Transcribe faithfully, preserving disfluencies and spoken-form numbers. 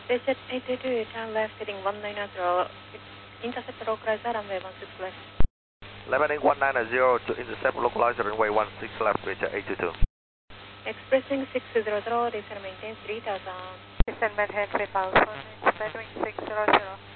Reset eight two two, turn left heading one nine zero. Intercept localizer runway one six left. Leveling one nine zero to intercept localizer runway one six left with eight two two. Expressing six hundred, descend maintain three thousand. Descend maintain three thousand, Bedwing six hundred.